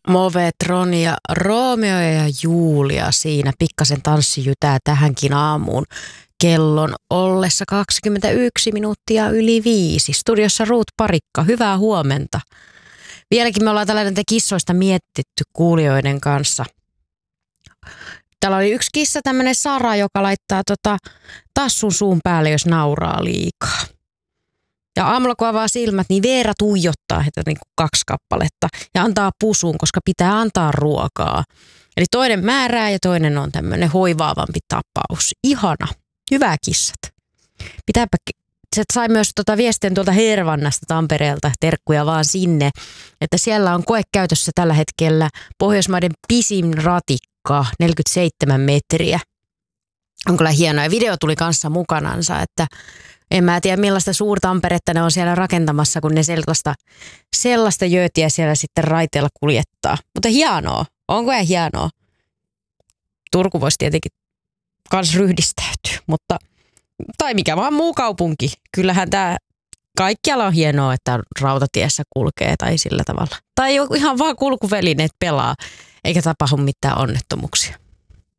Movetron ja Romeo ja Julia siinä pikkasen tanssijytää tähänkin aamuun. Kellon ollessa 21 minuuttia yli 5. Studiossa Ruut Parikka, hyvää huomenta. Vieläkin me ollaan tällainen kissoista mietitty kuulijoiden kanssa. Täällä oli yksi kissa, tämmöinen Sara, joka laittaa tassun suun päälle, jos nauraa liikaa. Ja aamulla kun avaa silmät, niin Veera tuijottaa heitä niin kuin 2 kappaletta ja antaa pusuun, koska pitää antaa ruokaa. Eli toinen määrää ja toinen on tämmöinen hoivaavampi tapaus. Ihana. Hyvää kissat. Pitääpä, se sai myös viestin tuolta Hervannasta Tampereelta, terkkuja vaan sinne, että siellä on koekäytössä tällä hetkellä Pohjoismaiden pisin ratikka, 47 metriä. On kyllä hienoa. Ja video tuli kanssa mukanansa, että en mä tiedä millaista Suur-Tamperetta ne on siellä rakentamassa, kun ne sellaista jöötiä siellä sitten raiteella kuljettaa. Mutta hienoa. Onko hienoa? Turku voisi tietenkin kans ryhdistäytyy, mutta tai mikä vaan muu kaupunki. Kyllähän tämä kaikkialla on hienoa, että rautatiessä kulkee tai sillä tavalla. Tai ihan vaan kulkuvälineet pelaa, eikä tapahdu mitään onnettomuuksia.